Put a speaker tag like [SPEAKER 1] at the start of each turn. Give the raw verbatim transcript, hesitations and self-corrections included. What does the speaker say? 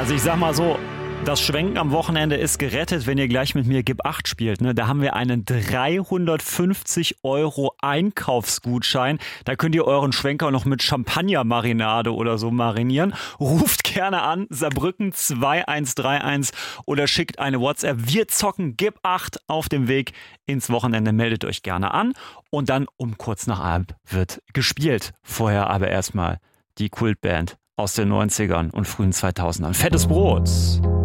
[SPEAKER 1] Also ich sag mal so, das Schwenken am Wochenende ist gerettet, wenn ihr gleich mit mir Gib acht spielt. Ne? Da haben wir einen dreihundertfünfzig Euro Einkaufsgutschein. Da könnt ihr euren Schwenker noch mit Champagner-Marinade oder so marinieren. Ruft gerne an, Saarbrücken zwei eins drei eins oder schickt eine WhatsApp. Wir zocken Gib acht auf dem Weg ins Wochenende. Meldet euch gerne an. Und dann um kurz nach halb wird gespielt. Vorher aber erstmal die Kultband aus den neunzigern und frühen zweitausendern. Fettes Brot.